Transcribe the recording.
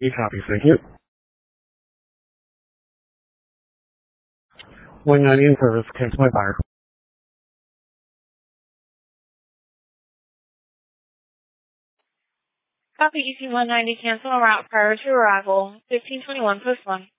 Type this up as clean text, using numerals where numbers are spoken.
You copy, thank you. 190 service, cancel my buyer. Copy EC 190, cancel en route prior to arrival, 1521 post 1.